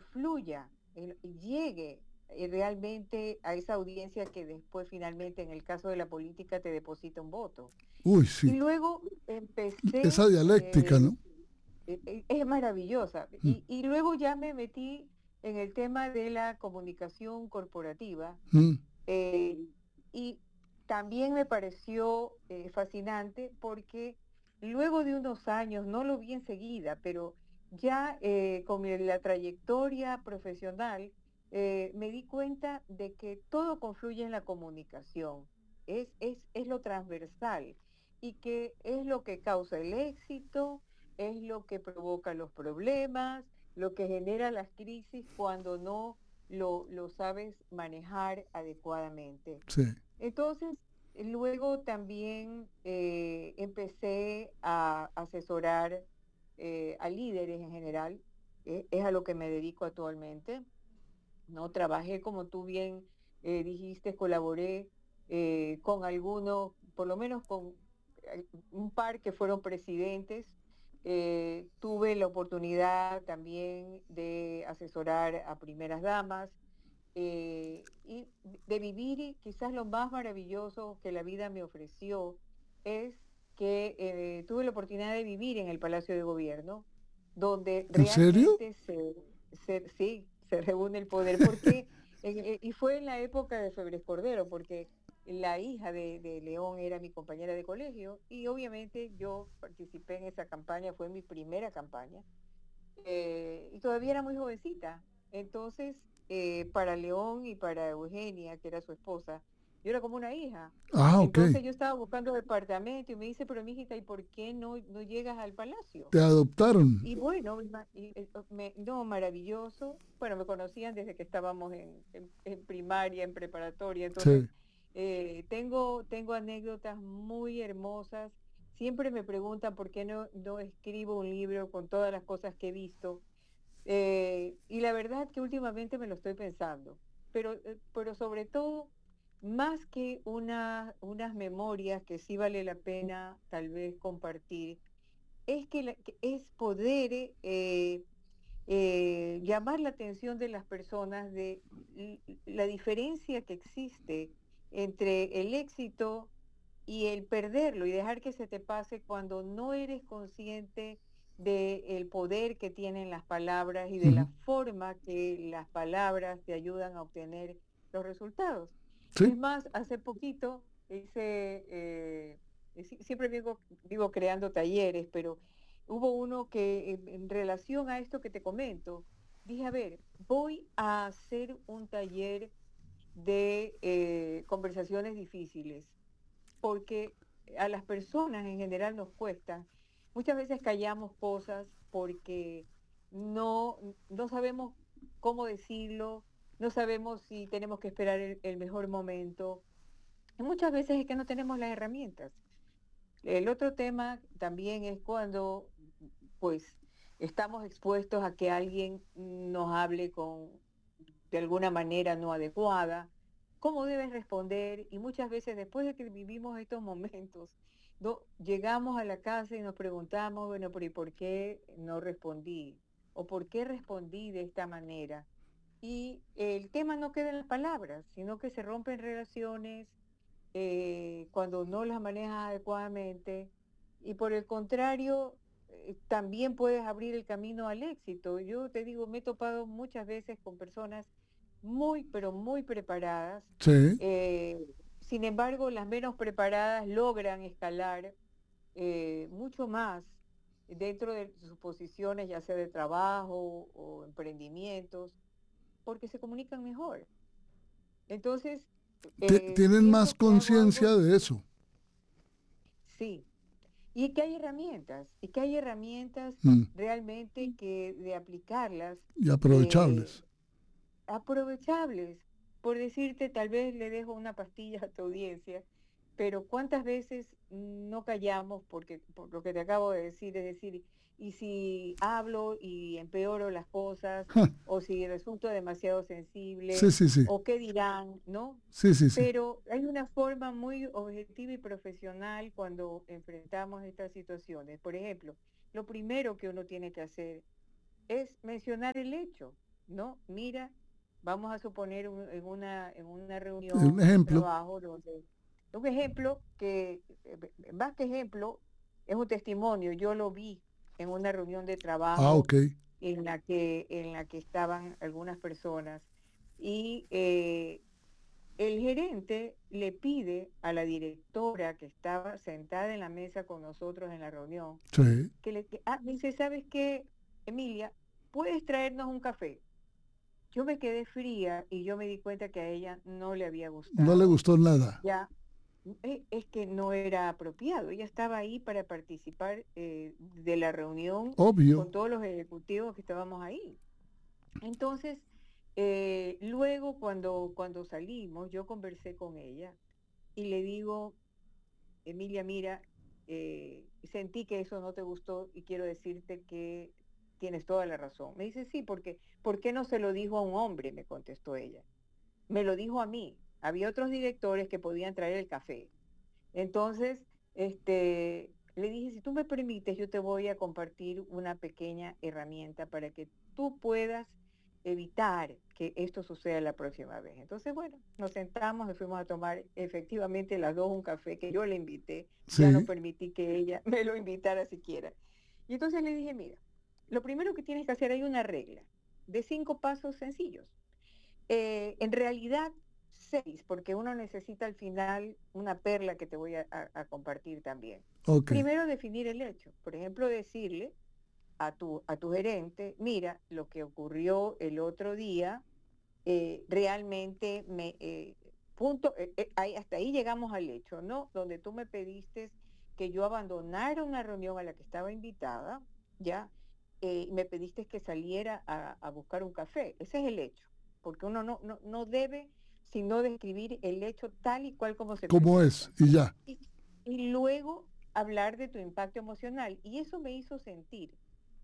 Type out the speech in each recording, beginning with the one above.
influya, llegue realmente a esa audiencia que después finalmente, en el caso de la política, te deposita un voto. Uy, Y sí. luego Esa empecé, dialéctica, ¿no? es maravillosa, Mm, y luego ya me metí en el tema de la comunicación corporativa, mm. eh, y también me pareció fascinante porque luego de unos años, no lo vi enseguida, pero ya con la trayectoria profesional, me di cuenta de que todo confluye en la comunicación, es lo transversal y que es lo que causa el éxito, es lo que provoca los problemas, lo que genera las crisis cuando no lo sabes manejar adecuadamente. Sí. Entonces, luego también empecé a asesorar a líderes en general, es a lo que me dedico actualmente, ¿no? Trabajé, como tú bien dijiste, colaboré con algunos, por lo menos con un par que fueron presidentes. Tuve la oportunidad también de asesorar a primeras damas y de vivir, y quizás lo más maravilloso que la vida me ofreció es que tuve la oportunidad de vivir en el Palacio de Gobierno, donde ¿En serio? realmente sí, se reúne el poder, porque, y fue en la época de Febres Cordero, porque la hija de León era mi compañera de colegio, y obviamente yo participé en esa campaña, fue mi primera campaña, y todavía era muy jovencita. Entonces, para León y para Eugenia, que era su esposa, yo era como una hija. Ah, ok. Entonces yo estaba buscando departamento y me dice, pero mijita, ¿y por qué no llegas al palacio? Te adoptaron. Y bueno, no, maravilloso. Bueno, me conocían desde que estábamos en primaria, en preparatoria. Entonces, Sí. tengo anécdotas muy hermosas. Siempre me preguntan por qué no escribo un libro con todas las cosas que he visto. Y la verdad que últimamente me lo estoy pensando. Pero sobre todo, más que unas memorias que sí vale la pena tal vez compartir, es que es poder llamar la atención de las personas de la diferencia que existe entre el éxito y el perderlo y dejar que se te pase cuando no eres consciente del poder que tienen las palabras y de la Ujú. forma que las palabras te ayudan a obtener los resultados. Es Sí. más, hace poquito hice, siempre vivo creando talleres, pero hubo uno que en relación a esto que te comento, dije, a ver, voy a hacer un taller de conversaciones difíciles, porque a las personas en general nos cuesta. Muchas veces callamos cosas porque no sabemos cómo decirlo, no sabemos si tenemos que esperar el mejor momento. Y muchas veces es que no tenemos las herramientas. El otro tema también es cuando, pues, estamos expuestos a que alguien nos hable de alguna manera no adecuada, cómo debes responder, y muchas veces después de que vivimos estos momentos, llegamos a la casa y nos preguntamos, bueno, pero ¿y por qué no respondí? ¿O por qué respondí de esta manera? Y el tema no queda en las palabras, sino que se rompen relaciones cuando no las manejas adecuadamente, y por el contrario, también puedes abrir el camino al éxito. Yo te digo, me he topado muchas veces con personas muy, pero muy preparadas. Sí. eh, Sin embargo, las menos preparadas logran escalar mucho más dentro de sus posiciones, ya sea de trabajo o emprendimientos, porque se comunican mejor. Entonces, Tienen más siento que hago conciencia algo, de eso. sí, y que hay herramientas, Mm. realmente que de aplicarlas, Y eh, aprovechables. aprovechables. Por decirte, tal vez le dejo una pastilla a tu audiencia, pero ¿cuántas veces no callamos porque por lo que te acabo de decir? Es decir, ¿y si hablo y empeoro las cosas? Ja. ¿O si resulto demasiado Sí, sensible? sí, sí. ¿O qué dirán? ¿No? Sí, sí, sí. Pero hay una forma muy objetiva y profesional cuando enfrentamos estas situaciones. Por ejemplo, lo primero que uno tiene que hacer es mencionar el hecho. ¿no? Mira, vamos a suponer en una Un reunión de ejemplo. trabajo, un ejemplo que, más que ejemplo, es un testimonio. Yo lo vi en una reunión de Ah, trabajo ok. en la que estaban algunas personas y el gerente le pide a la directora que estaba sentada en la mesa con nosotros en la reunión, Sí. me dice, ¿sabes qué, Emilia? ¿Puedes traernos un café? Yo me quedé fría y yo me di cuenta que a ella no le había No le gustado. gustó nada. Ya, es que no era apropiado. Ella estaba ahí para participar de la reunión Obvio. con todos los ejecutivos que estábamos ahí. Entonces, luego cuando salimos, yo conversé con ella y le digo, Emilia, mira, sentí que eso no te gustó y quiero decirte que tienes toda la razón. Me dice, sí, porque ¿por qué no se lo dijo a un hombre? Me contestó ella. Me lo dijo a mí. Había otros directores que podían traer el café. Entonces, le dije, si tú me permites, yo te voy a compartir una pequeña herramienta para que tú puedas evitar que esto suceda la próxima vez. Entonces, bueno, nos sentamos y fuimos a tomar efectivamente las dos un café que yo le invité. Ya no Sí. permití que ella me lo invitara siquiera. Y entonces le dije, mira, lo primero que tienes que hacer, hay una regla de 5 pasos sencillos. En realidad, 6, porque uno necesita al final una perla que te voy a compartir también. Ok. Primero, definir el hecho. Por ejemplo, decirle a tu gerente, mira, lo que ocurrió el otro día, realmente hasta ahí llegamos al hecho, ¿no? Donde tú me pediste que yo abandonara una reunión a la que estaba invitada, ¿ya? Me pediste que saliera a buscar un café. Ese es el hecho, porque uno no debe sino describir el hecho tal y cual como se ¿Cómo es? presenta. Y ya. Y, y luego hablar de tu impacto emocional. Y eso me hizo sentir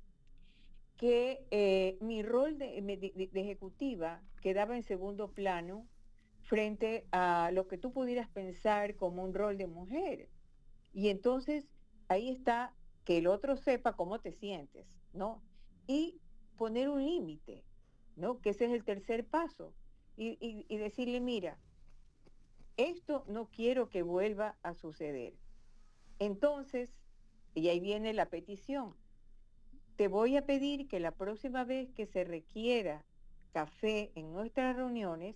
que mi rol de ejecutiva quedaba en segundo plano frente a lo que tú pudieras pensar como un rol de mujer. Y entonces ahí está que el otro sepa cómo te sientes, ¿no? Y poner un límite, ¿no? Que ese es el tercer paso. Y decirle, mira, esto no quiero que vuelva a suceder. Entonces, y ahí viene la petición, te voy a pedir que la próxima vez que se requiera café en nuestras reuniones,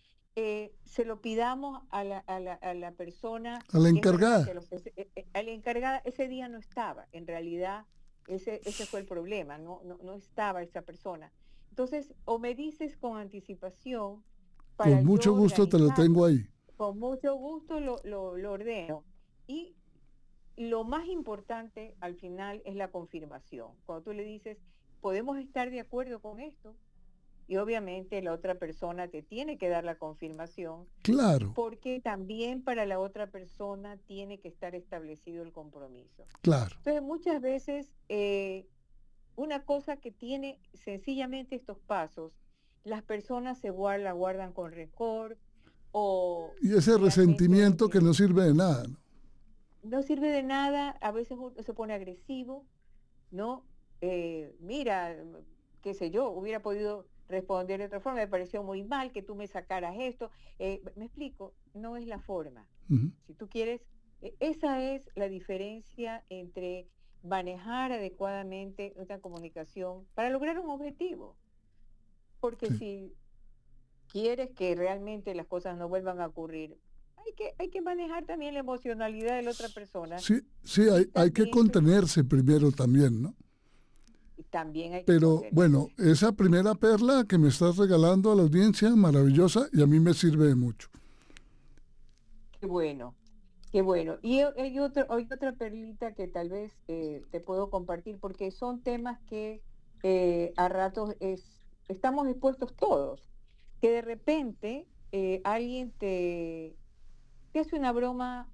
se lo pidamos a la persona A la que es encargada. verdad a la encargada. Ese día no estaba, en realidad ese fue el problema, no estaba esa persona. Entonces, o me dices con anticipación Con para mucho yo gusto te lo organizarlo, tengo ahí. con mucho gusto lo ordeno. Y lo más importante al final es la confirmación. Cuando tú le dices, podemos estar de acuerdo con esto, y obviamente la otra persona te tiene que dar la confirmación, Claro, porque también para la otra persona tiene que estar establecido el compromiso. claro. Entonces, muchas veces, una cosa que tiene sencillamente estos pasos, las personas la guardan con rencor o Y ese realmente resentimiento que no sirve de nada, ¿no? no sirve de nada, a veces uno se pone agresivo, ¿no? Mira, qué sé yo, hubiera podido responder de otra forma, me pareció muy mal que tú me sacaras esto. Me explico, no es la forma. Uh-huh. Si tú quieres, esa es la diferencia entre manejar adecuadamente una comunicación para lograr un objetivo. Porque Sí, si quieres que realmente las cosas no vuelvan a ocurrir, hay que manejar también la emocionalidad de la otra persona sí, sí, y hay que también contenerse primero también, ¿no? también hay que Pero bueno, contenerse. esa primera perla que me estás regalando a la audiencia, maravillosa, y a mí me sirve de mucho. Qué bueno, qué bueno. Y hay otra perlita que tal vez te puedo compartir porque son temas que a ratos estamos expuestos todos. Que de repente alguien te hace una broma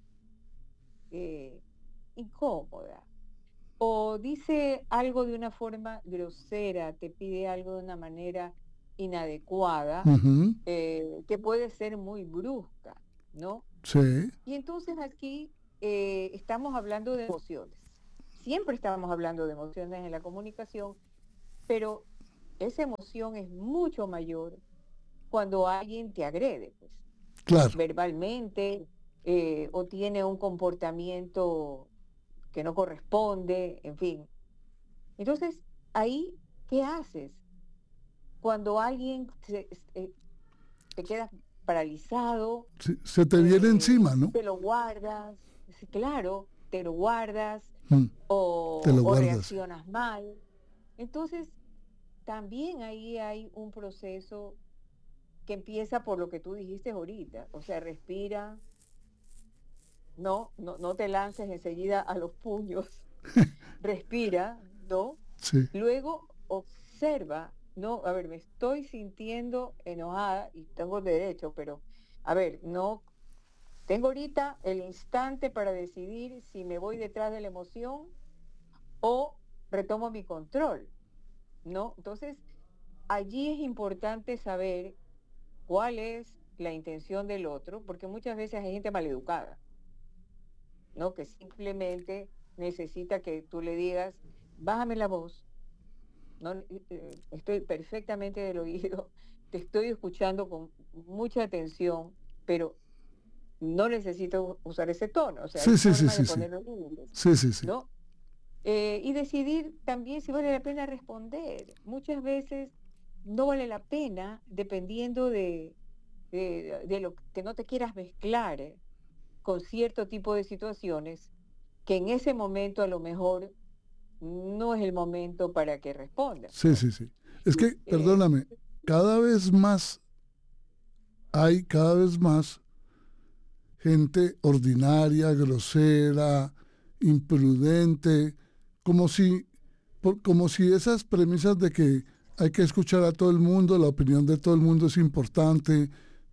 eh, incómoda o dice algo de una forma grosera, te pide algo de una manera inadecuada, Uh-huh. que puede ser muy brusca, ¿no? Sí, Y entonces aquí estamos hablando de emociones. Siempre estamos hablando de emociones en la comunicación, pero esa emoción es mucho mayor cuando alguien te agrede, pues, Claro, verbalmente, o tiene un comportamiento que no corresponde, en fin. Entonces, ahí, ¿qué haces? Cuando alguien te queda paralizado, se te viene encima, ¿no? te lo guardas, sí, claro, te lo guardas Mm, te lo o guardas. reaccionas mal. Entonces, también ahí hay un proceso que empieza por lo que tú dijiste ahorita, o sea, respira, no te lances enseguida a los puños, respira, ¿no? Sí, Luego observa, no, a ver, me estoy sintiendo enojada y tengo derecho, pero a ver, no, tengo ahorita el instante para decidir si me voy detrás de la emoción o retomo mi control, ¿no? Entonces, allí es importante saber cuál es la intención del otro, porque muchas veces hay gente maleducada, ¿no? Que simplemente necesita que tú le digas, bájame la voz, no, estoy perfectamente del oído, te estoy escuchando con mucha atención, pero no necesito usar ese tono, o sea, hay sí, sí, sí, forma de sí, sí, poner los límites, sí, sí, sí. ¿no? Y decidir también si vale la pena responder. Muchas veces no vale la pena dependiendo de lo que no te quieras mezclar con cierto tipo de situaciones que en ese momento a lo mejor no es el momento para que respondas, Sí, ¿no? sí, sí. Es que, Eh, perdóname, cada vez más hay cada vez más gente ordinaria, grosera, imprudente, como si, como si esas premisas de que hay que escuchar a todo el mundo, la opinión de todo el mundo es importante,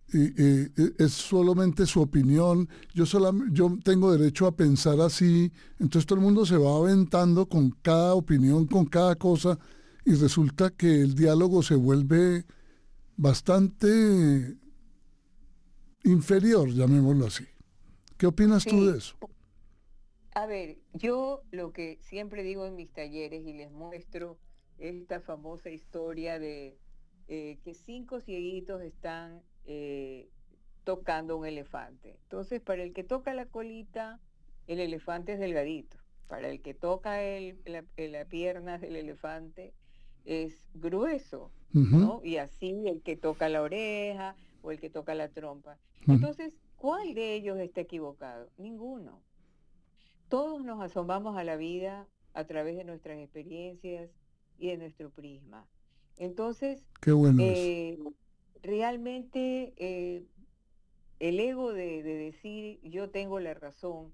es solamente su opinión, yo tengo derecho a pensar así, entonces todo el mundo se va aventando con cada opinión, con cada cosa, y resulta que el diálogo se vuelve bastante inferior, llamémoslo así. ¿Qué opinas tú de sí, eso? a ver, yo lo que siempre digo en mis talleres y les muestro esta famosa historia de que 5 cieguitos están tocando un elefante. Entonces, para el que toca la colita, el elefante es delgadito. Para el que toca la pierna del elefante es grueso, Ujú, ¿no? Y así el que toca la oreja o el que toca la trompa. ujú. Entonces, ¿cuál de ellos está equivocado? Ninguno. Todos nos asomamos a la vida a través de nuestras experiencias y de nuestro prisma. Entonces, Qué bueno eso. eh, realmente el ego de decir yo tengo la razón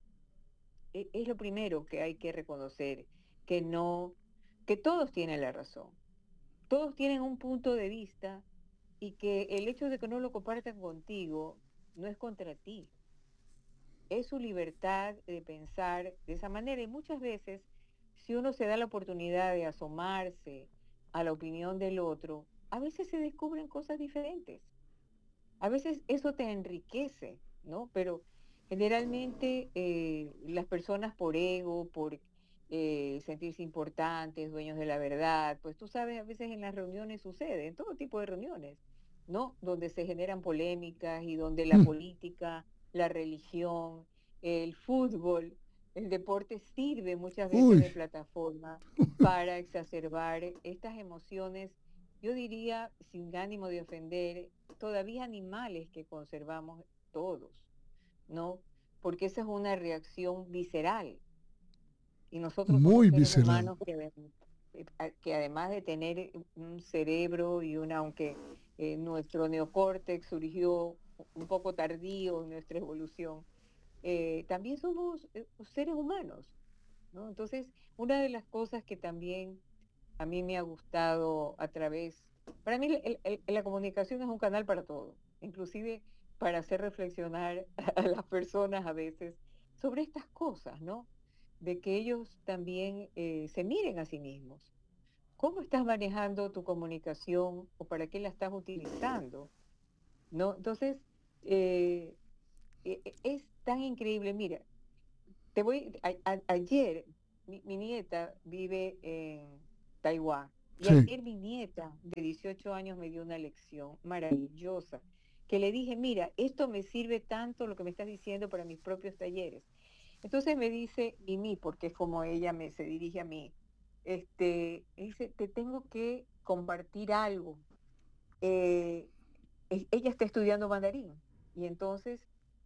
es lo primero que hay que reconocer, que no, que todos tienen la razón, todos tienen un punto de vista y que el hecho de que no lo compartan contigo no es contra ti, es su libertad de pensar de esa manera. Y muchas veces, si uno se da la oportunidad de asomarse a la opinión del otro, a veces se descubren cosas diferentes. A veces eso te enriquece, ¿no? Pero generalmente las personas por ego, por sentirse importantes, dueños de la verdad, pues tú sabes, a veces en las reuniones sucede, en todo tipo de reuniones, ¿no? Donde se generan polémicas y donde la Mm. política, la religión, el fútbol, el deporte sirve muchas veces Uy, de plataforma para exacerbar estas emociones, yo diría, sin ánimo de ofender, todavía animales que conservamos todos, ¿no? Porque esa es una reacción visceral y nosotros somos muy seres visceral. humanos que además de tener un cerebro y una, aunque nuestro neocórtex surgió un poco tardío en nuestra evolución, también somos seres humanos, ¿no? Entonces, una de las cosas que también a mí me ha gustado a través, para mí la comunicación es un canal para todo, inclusive para hacer reflexionar a las personas a veces sobre estas cosas, ¿no? De que ellos también se miren a sí mismos. ¿Cómo estás manejando tu comunicación o para qué la estás utilizando? ¿No? Entonces, eh, es tan increíble. Mira, ayer mi nieta vive en Taiwán Y sí, ayer mi nieta de 18 años me dio una lección maravillosa, que le dije, mira, esto me sirve tanto lo que me estás diciendo para mis propios talleres. Entonces me dice Mimi, porque es como ella se dirige a mí, dice, te tengo que compartir algo. Eh, ella está estudiando mandarín y entonces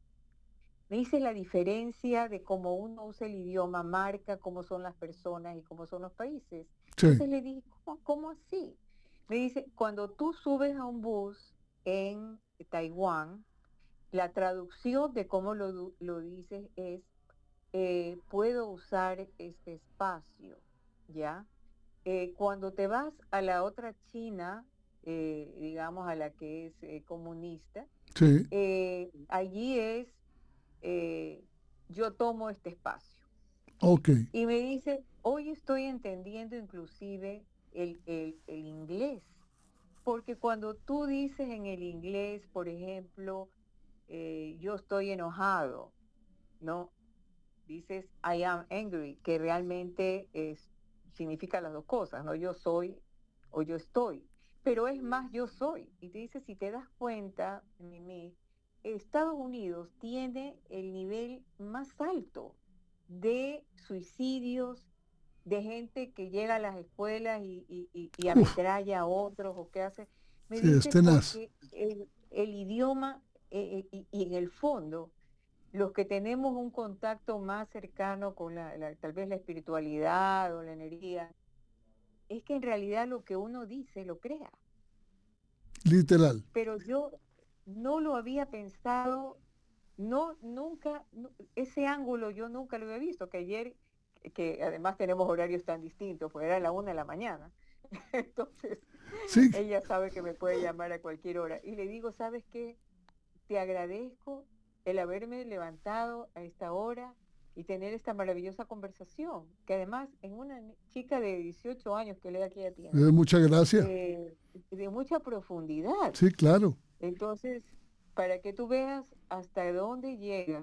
me dice la diferencia de cómo uno usa el idioma, marca cómo son las personas y cómo son los países. sí, Entonces le dije, ¿cómo así? Me dice, cuando tú subes a un bus en Taiwán, la traducción de cómo lo dices es, puedo usar este espacio, ¿ya? Cuando te vas a la otra China, digamos a la que es comunista, sí, allí es eh, yo tomo este espacio. ok, Y me dice, hoy estoy entendiendo inclusive el inglés, porque cuando tú dices en el inglés, por ejemplo, yo estoy enojado, ¿no? Dices I am angry, que realmente significa las dos cosas, ¿no? Yo soy o yo estoy, pero es más yo soy. Y te dice, si te das cuenta, Mimi, Estados Unidos tiene el nivel más alto de suicidios, de gente que llega a las escuelas y uf, ametralla a otros o qué hace. Me sí, es dice tenaz, porque el idioma y en el fondo los que tenemos un contacto más cercano con tal vez la espiritualidad o la energía, es que en realidad lo que uno dice lo crea. literal. Pero yo no lo había pensado, no, nunca, ese ángulo yo nunca lo había visto, que ayer, que además tenemos horarios tan distintos, pues era la 1 de la mañana. Entonces, Sí, ella sabe que me puede llamar a cualquier hora. Y le digo, ¿sabes qué? Te agradezco el haberme levantado a esta hora y tener esta maravillosa conversación, que además en una chica de 18 años que la edad que ella tiene, muchas gracias. eh, de mucha profundidad. Sí, claro. Entonces, para que tú veas hasta dónde llega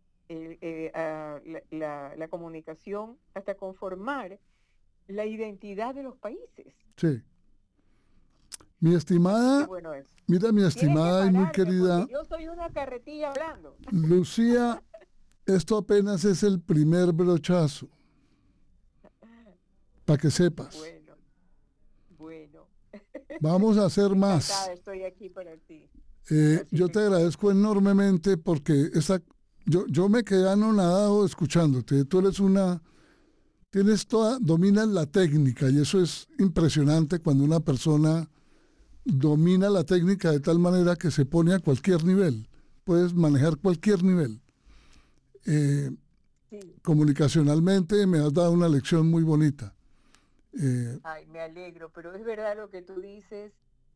la comunicación, hasta conformar la identidad de los países. Sí. Mi Así que estimada, bueno, es. mira, mi Tienes que estimada y muy pararme porque querida yo soy una carretilla hablando. Lucía, esto apenas es el primer brochazo, para que sepas. Bueno, bueno. Vamos a hacer más. Encantada, estoy aquí para ti. Así Yo que te agradezco enormemente porque yo me quedé anonadado escuchándote. Tú eres tienes dominas la técnica y eso es impresionante cuando una persona domina la técnica de tal manera que se pone a cualquier nivel. Puedes manejar cualquier nivel. Eh, sí, Comunicacionalmente me has dado una lección muy bonita. Eh, ay, me alegro, pero es verdad lo que tú dices,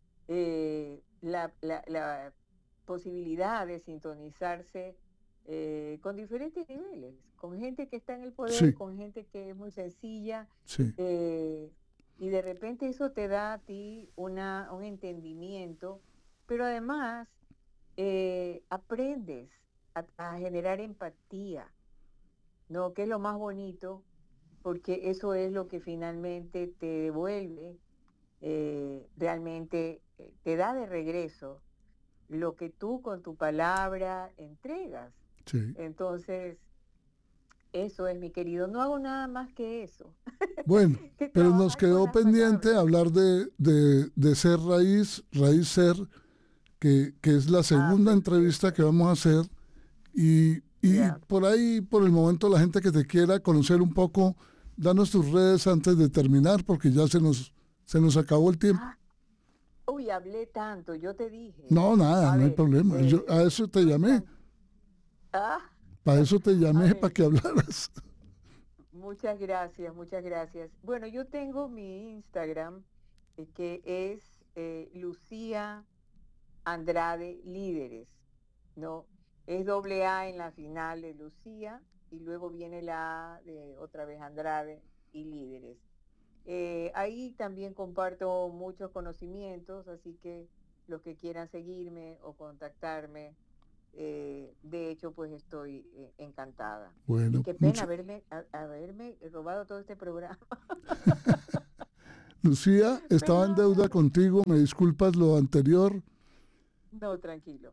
la posibilidad de sintonizarse con diferentes niveles, con gente que está en el poder, sí, con gente que es muy sencilla, sí, eh, y de repente eso te da a ti un entendimiento, pero además aprendes a generar empatía, ¿no? Que es lo más bonito, porque eso es lo que finalmente te devuelve, realmente te da de regreso lo que tú con tu palabra entregas. sí. Entonces, eso es, mi querido. No hago nada más que eso, Bueno, que pero nos trabajar con quedó las pendiente palabras. hablar de ser raíz, raíz ser, que es la Ah, segunda entrevista que perfecto. vamos a hacer. Y Ya. por ahí, por el momento, la gente que te quiera conocer un poco, danos tus redes antes de terminar, porque ya se nos acabó el tiempo. Ah, uy, hablé tanto, yo te dije. No, nada, A no hay ver, problema. Yo a eso te yo llamé, encantada. Ah, para eso te a llamé, para ver, que hablaras. muchas gracias, muchas gracias. Bueno, yo tengo mi Instagram, que es Lucía Andrade Líderes, ¿no? Es doble A en la final de Lucía y luego viene la A de otra vez Andrade y Líderes. Ahí también comparto muchos conocimientos, así que los que quieran seguirme o contactarme, de hecho, pues estoy encantada. Y Bueno, qué pena mucho. haberme robado todo este programa. Lucía, estaba en deuda contigo, me disculpas lo anterior. No, tranquilo.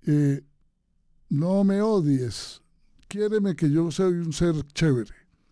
No me odies. Quiéreme, que yo soy un ser chévere.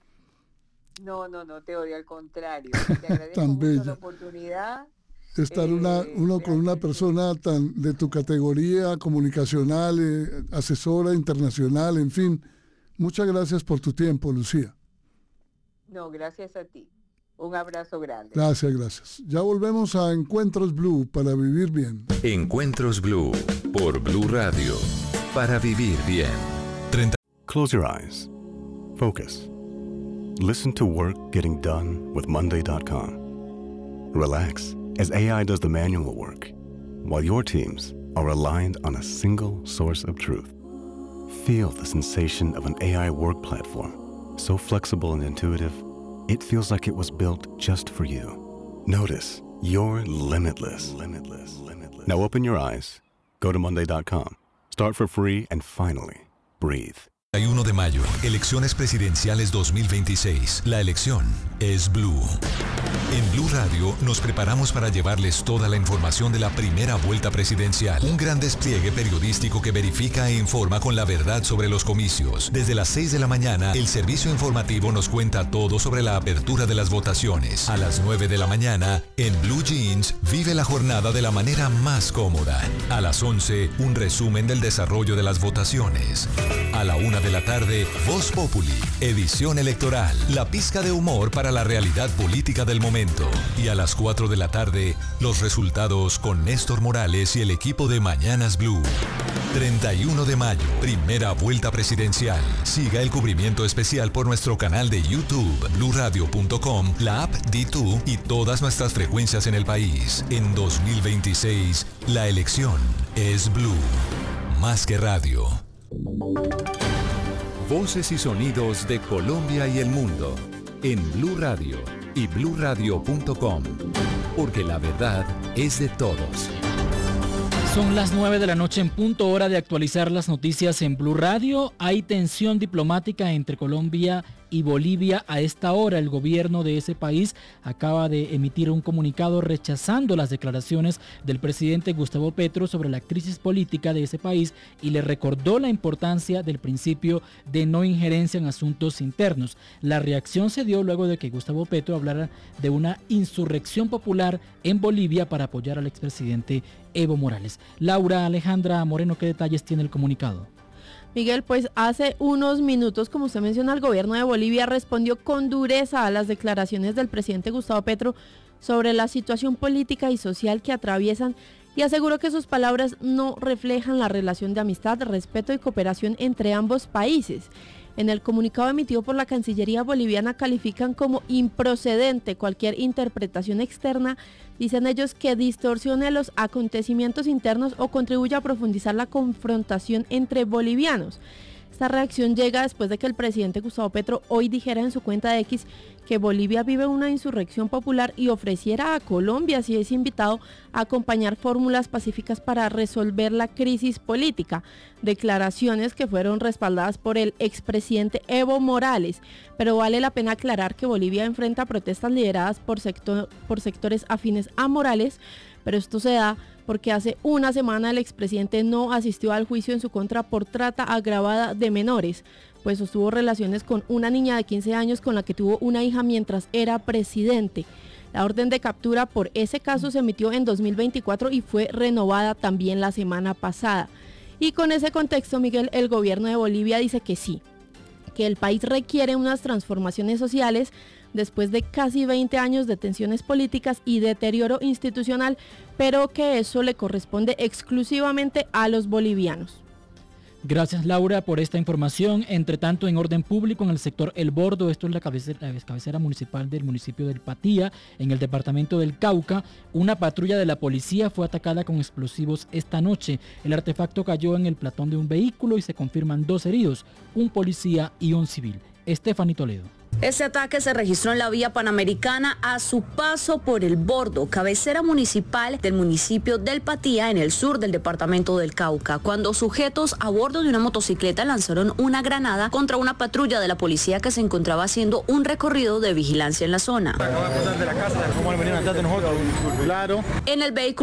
No te odio, al contrario. Te agradezco Tan mucho bella. la oportunidad. Estar uno con una persona tan de tu categoría comunicacional, asesora internacional, en fin. Muchas gracias por tu tiempo, Lucía. No, gracias a ti. Un abrazo grande. Gracias. Ya volvemos a Encuentros Blue para vivir bien. Encuentros Blue por Blue Radio para vivir bien. Close your eyes. Focus. Listen to work getting done with Monday.com. Relax as AI does the manual work, while your teams are aligned on a single source of truth. Feel the sensation of an AI work platform, so flexible and intuitive, it feels like it was built just for you. Notice you're limitless. Now open your eyes, go to Monday.com, start for free, and finally, breathe. 31 de mayo, elecciones presidenciales 2026. La elección es Blue. En Blue Radio nos preparamos para llevarles toda la información de la primera vuelta presidencial. Un gran despliegue periodístico que verifica e informa con la verdad sobre los comicios. Desde las 6 de la mañana, el servicio informativo nos cuenta todo sobre la apertura de las votaciones. A las 9 de la mañana, en Blue Jeans, vive la jornada de la manera más cómoda. A las 11, un resumen del desarrollo de las votaciones. A la 1 de la tarde, Voz Populi, edición electoral, la pizca de humor para la realidad política del momento. Y a las 4 de la tarde, los resultados con Néstor Morales y el equipo de Mañanas Blue. 31 de mayo, primera vuelta presidencial. Siga el cubrimiento especial por nuestro canal de YouTube, bluradio.com, la app D2 y todas nuestras frecuencias en el país. En 2026, la elección es Blue. Más que radio. Voces y sonidos de Colombia y el mundo en Blue Radio y bluradio.com, porque la verdad es de todos. Son las 9 de la noche en punto, hora de actualizar las noticias en Blue Radio. Hay tensión diplomática entre Colombia y Bolivia. A esta hora el gobierno de ese país acaba de emitir un comunicado rechazando las declaraciones del presidente Gustavo Petro sobre la crisis política de ese país y le recordó la importancia del principio de no injerencia en asuntos internos. La reacción se dio luego de que Gustavo Petro hablara de una insurrección popular en Bolivia para apoyar al expresidente Evo Morales. Laura Alejandra Moreno, ¿qué detalles tiene el comunicado? Miguel, pues hace unos minutos, como usted menciona, el gobierno de Bolivia respondió con dureza a las declaraciones del presidente Gustavo Petro sobre la situación política y social que atraviesan y aseguró que sus palabras no reflejan la relación de amistad, respeto y cooperación entre ambos países. En el comunicado emitido por la Cancillería boliviana califican como improcedente cualquier interpretación externa. Dicen ellos que distorsione los acontecimientos internos o contribuya a profundizar la confrontación entre bolivianos. Esta reacción llega después de que el presidente Gustavo Petro hoy dijera en su cuenta de X que Bolivia vive una insurrección popular y ofreciera a Colombia, si es invitado, a acompañar fórmulas pacíficas para resolver la crisis política. Declaraciones que fueron respaldadas por el expresidente Evo Morales. Pero vale la pena aclarar que Bolivia enfrenta protestas lideradas por sectores afines a Morales, pero esto se da porque hace una semana el expresidente no asistió al juicio en su contra por trata agravada de menores, pues sostuvo relaciones con una niña de 15 años con la que tuvo una hija mientras era presidente. La orden de captura por ese caso se emitió en 2024 y fue renovada también la semana pasada. Y con ese contexto, Miguel, el gobierno de Bolivia dice que sí, que el país requiere unas transformaciones sociales después de casi 20 años de tensiones políticas y deterioro institucional, pero que eso le corresponde exclusivamente a los bolivianos. Gracias, Laura, por esta información. Entre tanto, en orden público, en el sector El Bordo, esto es la cabecera municipal del municipio del Patía, en el departamento del Cauca, una patrulla de la policía fue atacada con explosivos esta noche. El artefacto cayó en el platón de un vehículo y se confirman 2 heridos, un policía y un civil. Estefanía Toledo. Este ataque se registró en la vía Panamericana a su paso por El Bordo, cabecera municipal del municipio del Patía, en el sur del departamento del Cauca, cuando sujetos a bordo de una motocicleta lanzaron una granada contra una patrulla de la policía que se encontraba haciendo un recorrido de vigilancia en la zona. En el vehículo